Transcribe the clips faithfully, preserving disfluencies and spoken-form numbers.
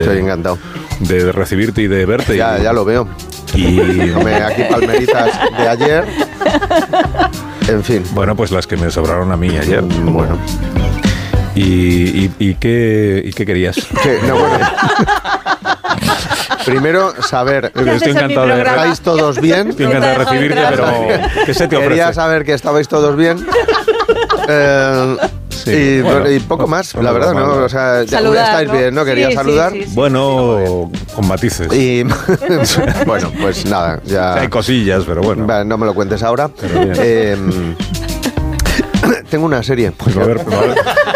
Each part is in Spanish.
Estoy encantado. De recibirte y de verte. Ya, y... ya lo veo. Y Tomé aquí palmeritas de ayer. En fin. Bueno, pues las que me sobraron a mí ayer. Bueno. ¿Y, y, y, qué, y qué querías? ¿Qué? No, bueno. Primero, saber. Estoy encantado de ¿Estáis todos bien? Estoy encantado de recibirte, pero ¿qué se te ofrece? Quería saber que estabais todos bien. Eh, sí, y, bueno, y poco más, la verdad, ¿no? O sea, saludar, estáis ¿no? bien, ¿no? Quería sí, saludar. Sí, sí, sí. Bueno, con matices. Y bueno, pues nada, ya. Hay cosillas, pero bueno. Va, no me lo cuentes ahora. Eh, tengo una serie. Pues a ver, a ver.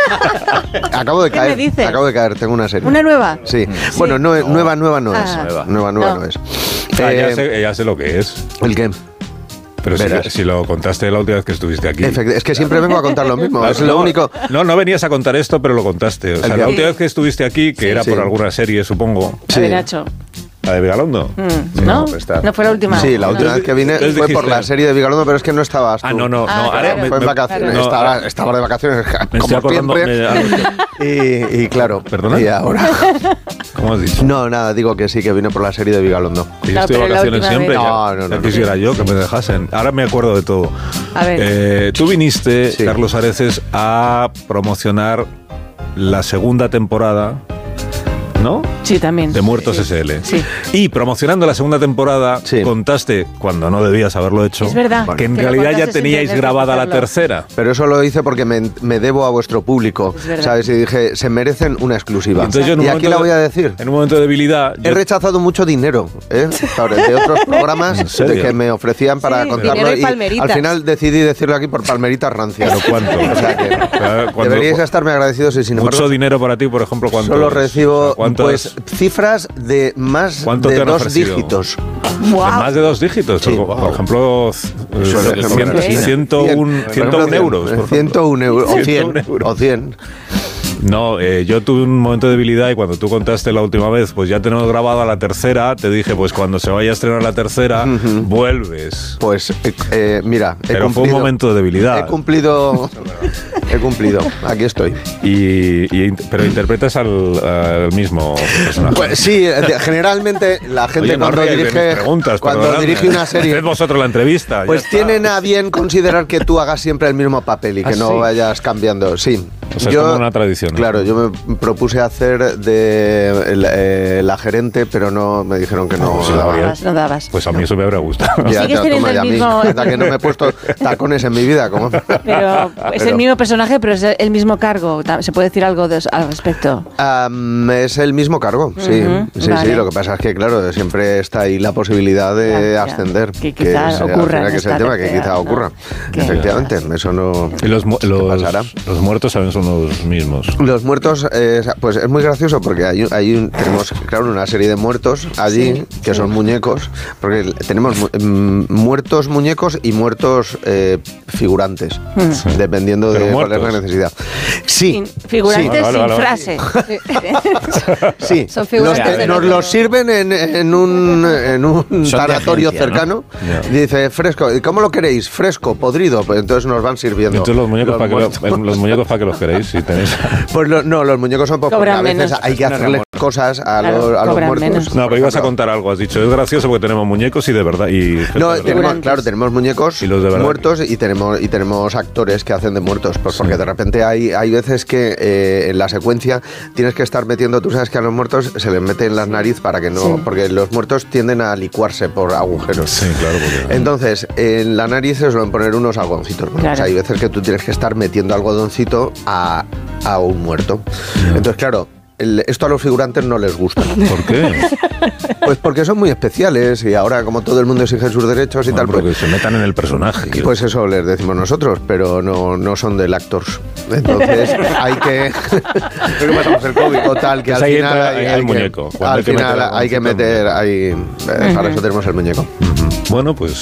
Acabo de ¿Qué caer. me dices? Acabo de caer, tengo una serie. ¿Una nueva? Sí. Sí. Bueno, no, nueva, nueva no es. Ah. Nueva, nueva, nueva no, No. no es. Ah, Eh, ya, sé, ya sé lo que es. ¿El qué? Pero si, Verás. si lo contaste la última vez que estuviste aquí. Efecti- es que siempre vengo a contar lo mismo. Claro, Es lo no, único. No, no venías a contar esto, pero lo contaste. O sea, ¿El la qué? última vez que estuviste aquí, que Sí. era Sí. por alguna serie, supongo. A ver, Nacho. ¿La de Vigalondo? Mm, ¿No? pues está. No fue la última. Sí, la última No. vez que vine Entonces fue por dijiste- la serie de Vigalondo, pero es que no estabas tú. Ah, no, no. Ah, no claro. ahora me, Fue en me- vacaciones. no, estaba, estaba de vacaciones, me como estoy acordando. siempre. me- Y, y claro. ¿Perdona? Y ahora. ¿Cómo has dicho? No, nada, digo que sí, que vine por la serie de Vigalondo. Que yo No, estoy de pero la vacaciones última siempre. vez. Ya, No, no, no, ya no. quisiera yo que me dejasen. Ahora me acuerdo de todo. A ver. Eh, tú viniste, Sí. Carlos Areces, a promocionar la segunda temporada, ¿no? Sí, también. De Muertos Sí. S L. Sí. Y promocionando la segunda temporada, Sí. contaste, cuando no debías haberlo hecho, Es verdad. que en Que lo realidad ya contaste sin teníais tener que grabada la hacerlo. tercera. Pero eso lo hice porque me, me debo a vuestro público, Es verdad. ¿sabes? Y dije, se merecen una exclusiva. Entonces yo en un y aquí momento la de- voy a decir. En un momento de debilidad, He yo- rechazado mucho dinero, ¿eh? Claro, de otros programas ¿En serio? de que me ofrecían para Sí, contarlo. dinero y Y palmeritas. al final decidí decirlo aquí por palmeritas rancias. ¿Pero cuánto? O sea que Pero cuando- deberíais estarme agradecidos y sin embargo mucho dinero para ti, por ejemplo, ¿cuánto? solo recibo ¿Cuántos? pues cifras de más ¿Cuánto te de han dos ofrecido? dígitos. De Wow. más de dos dígitos. Sí, por, wow. por ejemplo, Eso es eh, ejemplo cien- en China. ciento uno Cien. ciento uno euros. por ejemplo. ciento uno euros. O ciento cien. uno euros. O cien. No, eh, yo tuve un momento de debilidad y cuando tú contaste la última vez, pues ya tenemos grabada la tercera, te dije, pues cuando se vaya a estrenar la tercera, vuelves. Pues eh, eh, mira, he Pero fue un cumplido. momento de debilidad. He cumplido. He cumplido. Aquí estoy. Y, y- pero interpretas al, al mismo personaje. Pues sí, de- generalmente la gente Oye, no cuando ríais de dirige mis preguntas, cuando perdonadme. dirige una serie Haced vosotros la entrevista. ya pues está. tienen a bien considerar que tú hagas siempre el mismo papel y que ¿Ah, no sí? vayas cambiando. Sí. O sea, es como una tradición, ¿no? Claro, yo me propuse hacer de el- eh, la gerente, pero no me dijeron que no. Pues No la habría- dabas, no dabas. Pues a mí eso me habrá gustado. Ya, Sigues ya, teniendo toma, el ya a mí. mismo- Hasta que no me he puesto tacones en mi vida. Como... Pero es el Pero- mismo personaje, pero es el mismo cargo. ¿Se puede decir algo de- al respecto? Am, es el mismo cargo, sí. Ujú, sí, vale. sí. Lo que pasa es que, claro, siempre está ahí la posibilidad de Ya, ya. ascender. Que quizá es, al ocurra final, en que es el esta tema, que tercera, quizá ¿no? ocurra. Que- Efectivamente, eso no. Y los, mu- ¿Qué los, pasará? los muertos también son los mismos. Los muertos, eh, pues es muy gracioso porque hay, un- hay un- tenemos, claro, una serie de muertos allí Sí, que sí. son muñecos, porque tenemos mu- mm, muertos muñecos y muertos eh, figurantes, Mm. dependiendo de Pero cuál es la muertos. necesidad. Sí, Sin- figurantes Vale, vale, sin vale. frase. sí, Son los figurantes que de nos lujo. los sirven en, en un, en un Son de tanatorio agencia, ¿no? cercano. Ya. Y dice, fresco, ¿y cómo lo queréis? ¿Fresco? ¿Podrido? Pues entonces nos van sirviendo. Entonces los muñecos, los para que, muertos. lo- los muñecos para que los queréis, si tenéis. Pues lo- no, los muñecos son pocos. Cobran A veces menos. hay que Es una hacerles remora. cosas a, Claro, los, a los cobran muertos. menos. No, pero Por ibas a ejemplo, contar algo, has dicho. Es gracioso porque tenemos muñecos y de verdad. Y gente No, de verdad. tenemos, Figurantes. claro, tenemos muñecos Y los de verdad. muertos y tenemos y tenemos actores que hacen de muertos, pues Sí. porque de repente hay hay veces que eh, en la secuencia tienes que estar metiendo, tú sabes que a los muertos se les mete en la nariz para que no, Sí. porque los muertos tienden a licuarse por agujeros. Sí, claro, porque. Entonces, en la nariz se suelen poner unos algodoncitos. Bueno, Claro. pues hay veces que tú tienes que estar metiendo algodoncito a, a un muerto. Entonces, claro, el- esto a los figurantes no les gusta. ¿Por qué? Pues porque son muy especiales y ahora como todo el mundo exige sus derechos y No, tal, pero pues, que se metan en el personaje. quiero pues eso les decimos nosotros, pero no, no son del actors. Entonces hay que... Creo que pasamos el COVID o tal, que Pues al ahí final entra hay, el hay que, muñeco. Cuando al hay que final meter hay que algodoncito, meter... el Hay, eh, para eso tenemos el muñeco. decir. Bueno, pues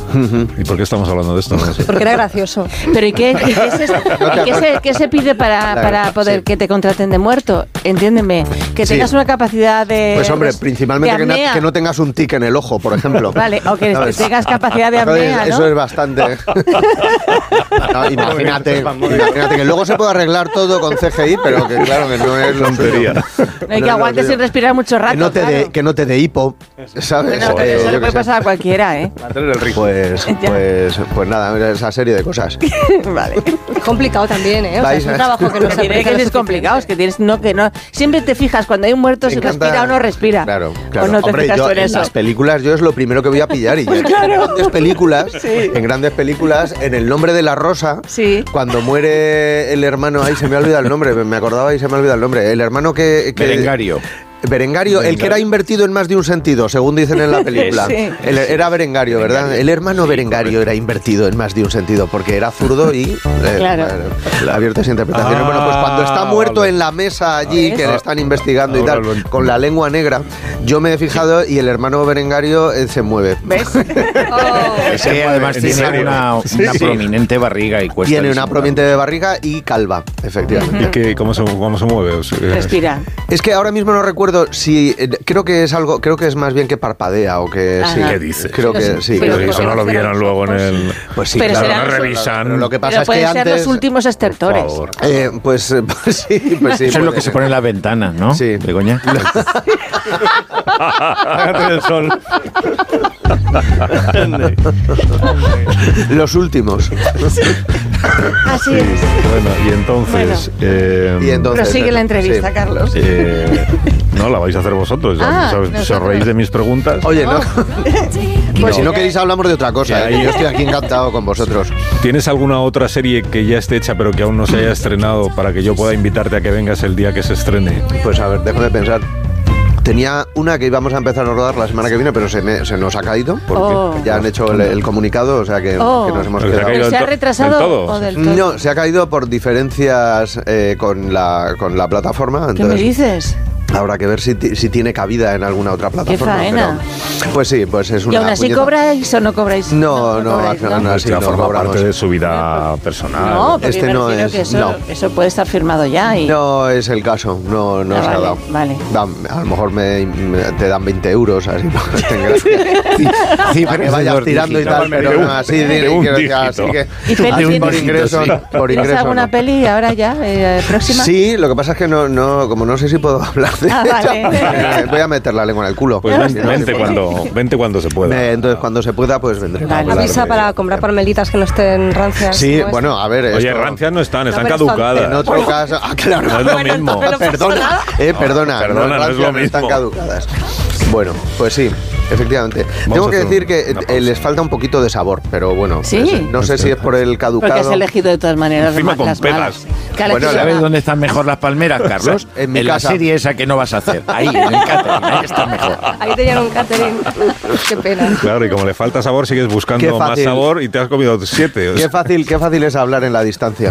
¿Y por qué estamos hablando de esto? No sé. Porque era gracioso. Pero ¿y qué, y qué, se, y qué, se, qué se pide para, para poder sí. que te contraten de muerto? Entiéndeme, que sí. tengas una capacidad de... Pues hombre, principalmente que no, que no tengas un tic en el ojo, por ejemplo. Vale, o que ¿sabes? tengas capacidad de apnea, ¿no? Eso es bastante... no, imagínate, imagínate que luego se puede arreglar todo con C G I, pero que claro, que no es tontería. No hay que aguantes sin respirar mucho rato, que no te claro. de, que no te dé hipo, ¿sabes? Bueno, eh, eso le puede pasar a cualquiera, ¿eh? Pues, pues, pues nada, esa serie de cosas. Vale. Es complicado también, ¿eh? O sea, es un trabajo que no se tiene que ser complicado, es que tienes no que no. Siempre te fijas cuando hay un muerto si respira o no respira. Claro, claro. O no te Hombre, fijas yo, tú en, en eso. las películas yo es lo primero que voy a pillar y ya claro. en grandes películas, sí. en grandes películas, en El nombre de la rosa, sí. cuando muere el hermano, ahí se me ha olvidado el nombre, me acordaba y se me ha olvidado el nombre, el hermano que, que Berengario. Berengario, el que era invertido en más de un sentido, según dicen en la película. Sí. El, era Berengario, ¿verdad? Berengario. El hermano Berengario era invertido en más de un sentido, porque era zurdo y eh, claro. eh, abiertas interpretaciones. Ah, bueno, pues cuando está muerto vale. en la mesa allí, ¿ves? Que le están investigando Ahora y tal, con la lengua negra, yo me he fijado y el hermano Berengario eh, se mueve. ¿Ves? oh. Ese además tiene una, una sí, prominente sí. barriga y cuesta. Tiene una prominente de barriga y calva, efectivamente. ¿Y qué, cómo, se, cómo se mueve? O sea, respira. Es que ahora mismo no recuerdo si eh, creo que es algo, creo que es más bien que parpadea o que Ajá. sí. ¿Qué dices? Creo que pero, sí. Pero creo eso que no lo vieron luego en el. Pues sí, pero claro, no eso, revisan. Claro, lo que pasa pero es que pueden antes ser los últimos estertores. Eh, pues, pues sí, pues sí. Eso es lo que se pone en las ventanas, ¿no? Sí. Begoña. Hágate el sol. Los últimos. Así es. Bueno, y entonces. Bueno. Eh, y entonces prosigue la entrevista, sí. Carlos. Eh, no, la vais a hacer vosotros. Ah, ¿sabes? ¿Se os reís de mis preguntas? Oye, no. Pues no. Si no queréis, hablamos de otra cosa. ¿eh? Yo estoy aquí encantado con vosotros. ¿Tienes alguna otra serie que ya esté hecha pero que aún no se haya estrenado para que yo pueda invitarte a que vengas el día que se estrene? Pues a ver, déjame pensar. Tenía una que íbamos a empezar a rodar la semana que viene, pero se, me, se nos ha caído porque oh. ya han hecho el, el comunicado, o sea que, oh. que nos hemos ¿Pero quedado. ¿Se ha, ¿Se ha retrasado del todo? o del todo? No, se ha caído por diferencias eh, con, la, con la plataforma. Entonces, ¿qué me dices? Habrá que ver si, si tiene cabida en alguna otra plataforma. ¡Qué faena! Pero, pues sí, pues es una. ¿Y aún así puñeta. cobráis o no cobráis? No, no, no, cobráis, no, no, no, así no no forma cobramos. parte de su vida personal. No, porque este me no es. Que eso, no. eso puede estar firmado ya. Y... No es el caso, no, no ah, se vale, ha dado. Vale. Da, a lo mejor me, me, te dan veinte euros, así para que vayas tirando y tal, pero no, así, de un así, así que. ¿Y peli por ingreso, sí. por ingreso. ¿Tienes alguna no. peli ahora ya, eh, próxima? Sí, lo que pasa es que no, no, como no sé si puedo hablar de ah, vale. Eh, voy a meter la lengua en el culo. Pues vente, vente, cuando, vente cuando se pueda. Eh, entonces, cuando se pueda, pues vendré. Vale. Avisa para comprar palmelitas que no estén rancias. Sí, bueno, a ver. Oye, esto, rancias no están, están no, caducadas. En otro caso. Ah, claro. No es lo mismo. Perdona, eh, perdona. Perdona, no, rancias, es lo mismo. Están caducadas. Bueno, pues sí. Efectivamente. Vamos Tengo que decir que eh, les falta un poquito de sabor, pero bueno. ¿Sí? Pues, no sé si es por el caducado. Porque has elegido de todas maneras Encima con las pelas. malas. Bueno, ¿sabes dónde están mejor las palmeras, Carlos? O sea, en mi en casa. La serie esa que no vas a hacer. Ahí, en el catering. Ahí está mejor. Ahí te llevan un catering. Qué pena. Claro, y como le falta sabor, sigues buscando más sabor y te has comido siete. O sea. Qué fácil, qué fácil es hablar en la distancia.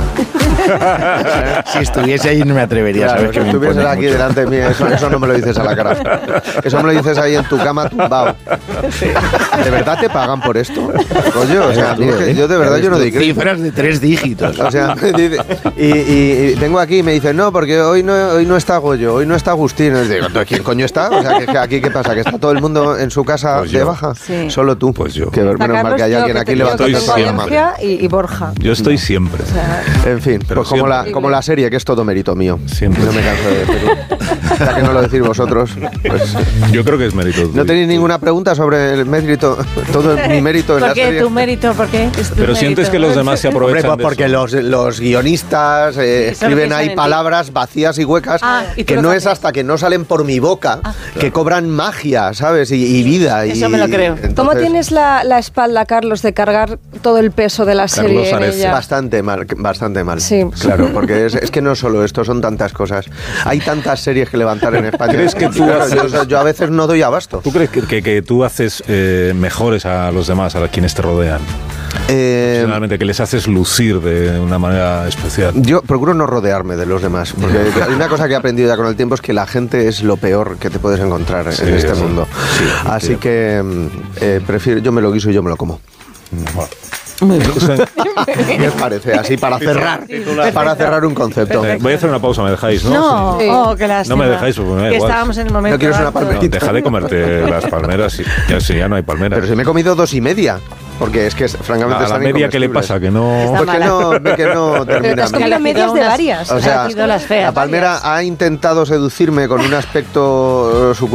Si estuviese ahí no me atrevería, claro, sabes que si me estuvieses impone aquí mucho. delante de mí, eso, eso no me lo dices a la cara. Eso me lo dices ahí en tu cama tumbado. ¿De verdad te pagan por esto? Oye, o sea, Tú, es que ¿eh? yo de verdad yo no doy crédito. Cifras de tres dígitos. O sea, me dice, y, y, y vengo aquí y me dicen, no, porque hoy no, hoy no está Goyo, hoy no está Agustín. Y digo, ¿quién coño está? O sea, que, que aquí ¿qué pasa? ¿Que está todo el mundo en su casa Pues de yo. baja? Sí. Solo tú. Pues yo. Que menos mal que hay alguien aquí levantando estoy la mano. Y, y Borja. Yo estoy siempre. O sea, En fin, Pero pues como la, siempre. como la serie, que es todo mérito mío. Siempre. No me canso de decirlo. Ya que no lo decís vosotros, pues... Yo creo que es mérito. ¿No tenéis ninguna pregunta sobre el mérito? Todo mi mérito en la ¿Por qué serie. tu mérito? ¿Por qué? Es tu Pero mérito. sientes que los demás se Hombre, aprovechan pues de porque eso. los, los guionistas eh, Solo escriben piensan ahí en ti. palabras vacías y huecas Ah, y tú que lo no haces. es hasta que no salen por mi boca Ah. que cobran magia, ¿sabes? Y, y vida. Y, Eso me lo creo. entonces, ¿Cómo tienes la, la espalda, Carlos, de cargar todo el peso de la Carlos serie en Ares. ella? Bastante mal, bastante mal. Sí. Claro, porque es, es que no solo esto, son tantas cosas. Hay tantas series que levantar en España. ¿Crees que tú Claro, haces- yo, yo a veces no doy abasto. ¿Tú crees que, que, que tú haces eh, mejores a los demás, a quienes te rodean? Eh, Personalmente, que les haces lucir de una manera especial. Yo procuro no rodearme de los demás, porque hay una cosa que he aprendido ya con el tiempo es que la gente es lo peor que te puedes encontrar Sí, en este sí. mundo. Sí, Así sí. que mm, eh, prefiero, yo me lo guiso y yo me lo como. Muy bien. ¿Qué os parece? Así para cerrar, para cerrar un concepto. Eh, voy a hacer una pausa, ¿me dejáis? No, No, Sí. oh, qué lástima. No me dejáis, pues me da que igual. estábamos en el momento. ¿No quieres una alto. palmerita? No, deja de comerte las palmeras y ya, si ya no hay palmeras. Pero si me he comido dos y media, porque es que es, francamente a la están media, ¿qué le pasa? Que no... Está Pues que no, que no Pero te termina has bien. comido medias de unas- varias. O sea, Ha elegido las feas. la palmera ha intentado seducirme con un aspecto eh, suculento